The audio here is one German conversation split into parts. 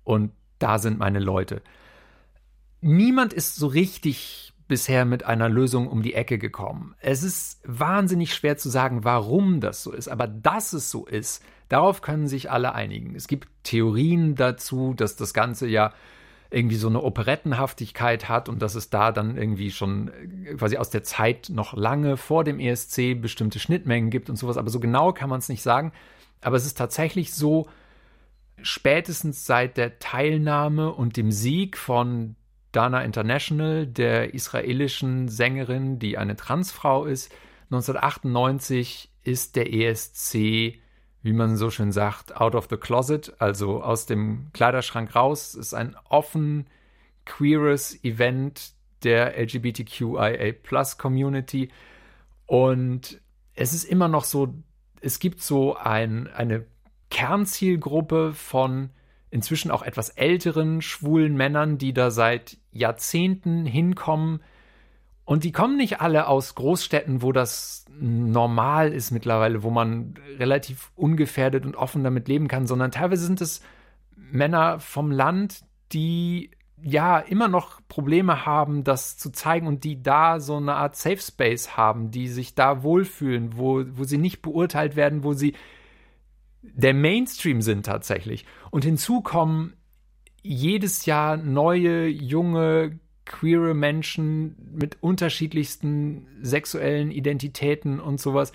und da sind meine Leute. Niemand ist so richtig bisher mit einer Lösung um die Ecke gekommen. Es ist wahnsinnig schwer zu sagen, warum das so ist, aber dass es so ist, darauf können sich alle einigen. Es gibt Theorien dazu, dass das Ganze ja irgendwie so eine Operettenhaftigkeit hat und dass es da dann irgendwie schon quasi aus der Zeit noch lange vor dem ESC bestimmte Schnittmengen gibt und sowas, aber so genau kann man es nicht sagen. Aber es ist tatsächlich so, spätestens seit der Teilnahme und dem Sieg von Dana International, der israelischen Sängerin, die eine Transfrau ist, 1998 ist der ESC, wie man so schön sagt, out of the closet, also aus dem Kleiderschrank raus. Es ist ein offen queeres Event der LGBTQIA+-Community und es ist immer noch so, es gibt so eine Kernzielgruppe von inzwischen auch etwas älteren schwulen Männern, die da seit Jahrzehnten hinkommen. Und die kommen nicht alle aus Großstädten, wo das normal ist mittlerweile, wo man relativ ungefährdet und offen damit leben kann, sondern teilweise sind es Männer vom Land, die ja immer noch Probleme haben, das zu zeigen und die da so eine Art Safe Space haben, die sich da wohlfühlen, wo sie nicht beurteilt werden, wo sie der Mainstream sind tatsächlich. Und hinzu kommen jedes Jahr neue, junge, queere Menschen mit unterschiedlichsten sexuellen Identitäten und sowas.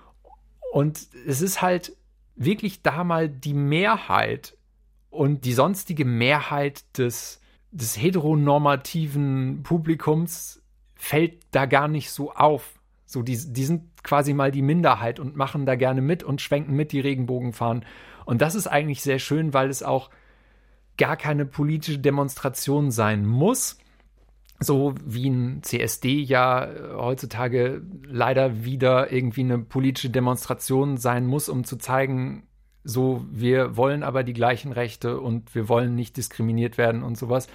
Und es ist halt wirklich da mal die Mehrheit und die sonstige Mehrheit des heteronormativen Publikums fällt da gar nicht so auf. So, die sind quasi mal die Minderheit und machen da gerne mit und schwenken mit die Regenbogenfahnen. Und das ist eigentlich sehr schön, weil es auch gar keine politische Demonstration sein muss. So wie ein CSD ja heutzutage leider wieder irgendwie eine politische Demonstration sein muss, um zu zeigen, so, wir wollen aber die gleichen Rechte und wir wollen nicht diskriminiert werden und sowas.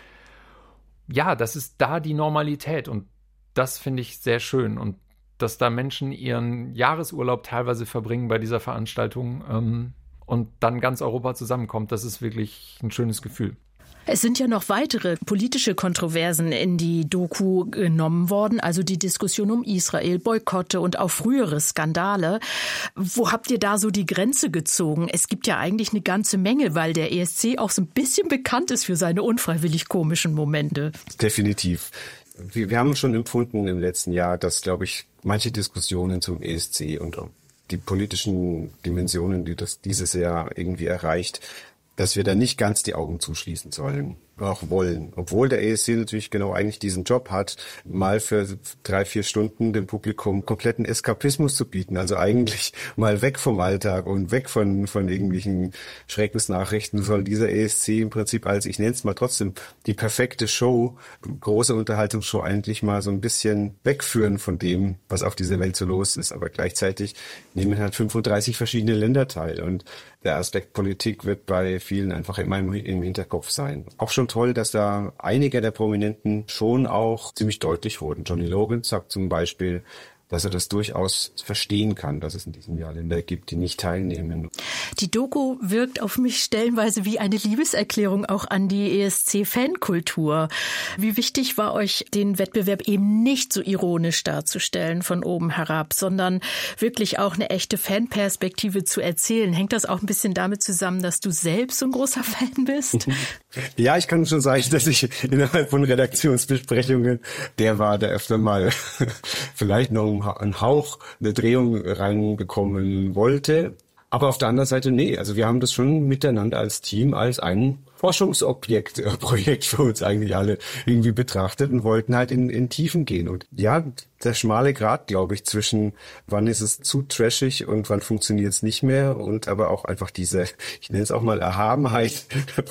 Ja, das ist da die Normalität und das finde ich sehr schön. Und dass da Menschen ihren Jahresurlaub teilweise verbringen bei dieser Veranstaltung und dann ganz Europa zusammenkommt, das ist wirklich ein schönes Gefühl. Es sind ja noch weitere politische Kontroversen in die Doku genommen worden, also die Diskussion um Israel, Boykotte und auch frühere Skandale. Wo habt ihr da so die Grenze gezogen? Es gibt ja eigentlich eine ganze Menge, weil der ESC auch so ein bisschen bekannt ist für seine unfreiwillig komischen Momente. Definitiv. Wir haben schon empfunden im letzten Jahr, dass, glaube ich, manche Diskussionen zum ESC und die politischen Dimensionen, die das dieses Jahr irgendwie erreicht, dass wir da nicht ganz die Augen zuschließen sollen, auch wollen. Obwohl der ESC natürlich genau eigentlich diesen Job hat, mal für 3-4 Stunden dem Publikum kompletten Eskapismus zu bieten. Also eigentlich mal weg vom Alltag und weg von irgendwelchen Schreckensnachrichten soll dieser ESC im Prinzip als, ich nenne es mal trotzdem, die perfekte Show, große Unterhaltungsshow eigentlich mal so ein bisschen wegführen von dem, was auf dieser Welt so los ist. Aber gleichzeitig nehmen halt 35 verschiedene Länder teil und der Aspekt Politik wird bei vielen einfach immer im Hinterkopf sein. Auch schon toll, dass da einige der Prominenten schon auch ziemlich deutlich wurden. Johnny Logan sagt zum Beispiel, dass er das durchaus verstehen kann, dass es in diesem Jahr Länder gibt, die nicht teilnehmen. Die Doku wirkt auf mich stellenweise wie eine Liebeserklärung auch an die ESC-Fankultur. Wie wichtig war euch, den Wettbewerb eben nicht so ironisch darzustellen von oben herab, sondern wirklich auch eine echte Fanperspektive zu erzählen? Hängt das auch ein bisschen damit zusammen, dass du selbst so ein großer Fan bist? Ja, ich kann schon sagen, dass ich innerhalb von Redaktionsbesprechungen, der war da öfter mal vielleicht noch einen Hauch, eine Drehung reinbekommen wollte. Aber auf der anderen Seite, nee, also wir haben das schon miteinander als Team, als ein Forschungsobjekt, Projekt für uns eigentlich alle irgendwie betrachtet und wollten halt in Tiefen gehen. Und ja, der schmale Grat, glaube ich, zwischen wann ist es zu trashig und wann funktioniert es nicht mehr und aber auch einfach diese, ich nenne es auch mal Erhabenheit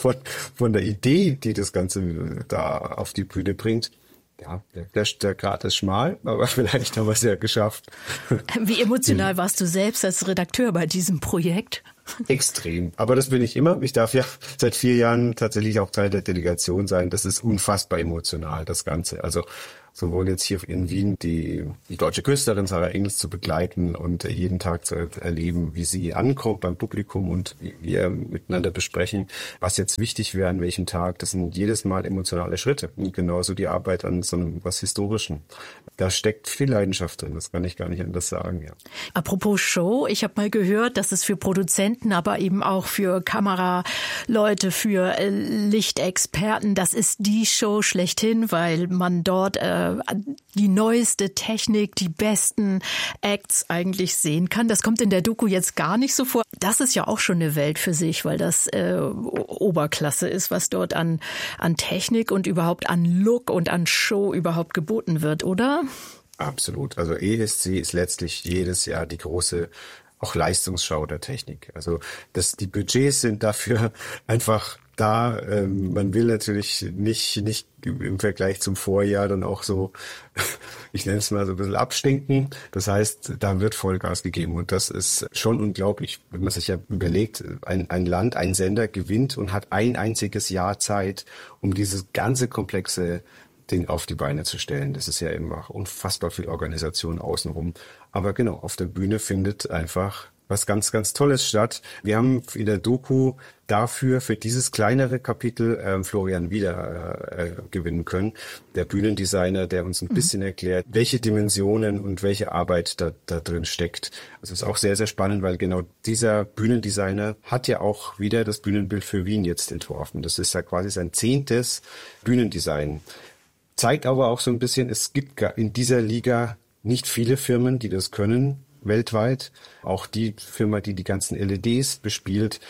von der Idee, die das Ganze da auf die Bühne bringt. Ja, der Grat ist schmal, aber vielleicht haben wir es ja geschafft. Wie emotional warst du selbst als Redakteur bei diesem Projekt? Extrem. Aber das bin ich immer. Ich darf ja seit 4 Jahren tatsächlich auch Teil der Delegation sein. Das ist unfassbar emotional, das Ganze. Also sowohl jetzt hier in Wien die deutsche Künstlerin Sarah Engels zu begleiten und jeden Tag zu erleben, wie sie ankommt beim Publikum und wie wir miteinander besprechen, was jetzt wichtig wäre an welchem Tag. Das sind jedes Mal emotionale Schritte. Und genauso die Arbeit an so einem was Historischen. Da steckt viel Leidenschaft drin, das kann ich gar nicht anders sagen. Ja. Apropos Show, ich habe mal gehört, dass es für Produzenten, aber eben auch für Kameraleute, für Lichtexperten, das ist die Show schlechthin, weil man dort die neueste Technik, die besten Acts eigentlich sehen kann. Das kommt in der Doku jetzt gar nicht so vor. Das ist ja auch schon eine Welt für sich, weil das Oberklasse ist, was dort an Technik und überhaupt an Look und an Show überhaupt geboten wird, oder? Absolut. Also ESC ist letztlich jedes Jahr die große auch Leistungsschau der Technik. Also die Budgets sind dafür einfach da. Man will natürlich nicht im Vergleich zum Vorjahr dann auch so, ich nenne es mal so ein bisschen abstinken. Das heißt, da wird Vollgas gegeben und das ist schon unglaublich, wenn man sich ja überlegt, ein Land, ein Sender gewinnt und hat ein einziges Jahr Zeit, um dieses ganze komplexe Ding auf die Beine zu stellen. Das ist ja immer unfassbar viel Organisation außenrum. Aber genau, auf der Bühne findet einfach was ganz, ganz Tolles statt. Wir haben in der Doku für dieses kleinere Kapitel Florian Wieder gewinnen können. Der Bühnendesigner, der uns ein bisschen erklärt, welche Dimensionen und welche Arbeit da drin steckt. Also ist auch sehr, sehr spannend, weil genau dieser Bühnendesigner hat ja auch wieder das Bühnenbild für Wien jetzt entworfen. Das ist ja quasi sein 10. Bühnendesign. Zeigt aber auch so ein bisschen, es gibt in dieser Liga nicht viele Firmen, die das können, weltweit. Auch die Firma, die ganzen LEDs bespielt,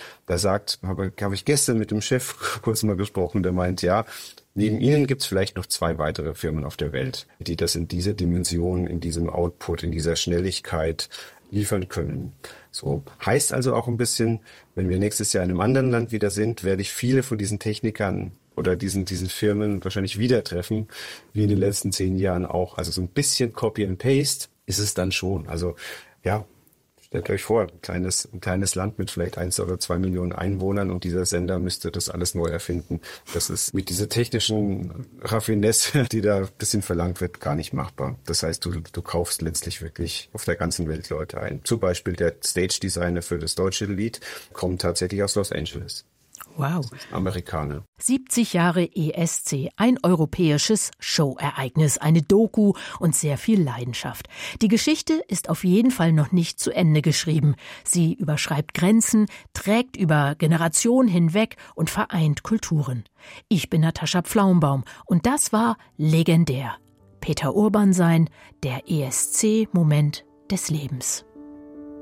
habe ich gestern mit dem Chef kurz mal gesprochen, der meint, ja, neben ihnen gibt es vielleicht noch 2 weitere Firmen auf der Welt, die das in dieser Dimension, in diesem Output, in dieser Schnelligkeit liefern können. So heißt also auch ein bisschen, wenn wir nächstes Jahr in einem anderen Land wieder sind, werde ich viele von diesen Technikern oder diesen Firmen wahrscheinlich wieder treffen, wie in den letzten 10 Jahren auch. Also so ein bisschen Copy and Paste ist es dann schon. Also ja, stellt euch vor, ein kleines Land mit vielleicht 1 oder 2 Millionen Einwohnern und dieser Sender müsste das alles neu erfinden. Das ist mit dieser technischen Raffinesse, die da ein bisschen verlangt wird, gar nicht machbar. Das heißt, du kaufst letztlich wirklich auf der ganzen Welt Leute ein. Zum Beispiel der Stage-Designer für das deutsche Lied kommt tatsächlich aus Los Angeles. Wow. Amerikaner. 70 Jahre ESC, ein europäisches Showereignis, eine Doku und sehr viel Leidenschaft. Die Geschichte ist auf jeden Fall noch nicht zu Ende geschrieben. Sie überschreibt Grenzen, trägt über Generationen hinweg und vereint Kulturen. Ich bin Natascha Pflaumbaum und das war legendär. Peter Urban sein, der ESC-Moment des Lebens.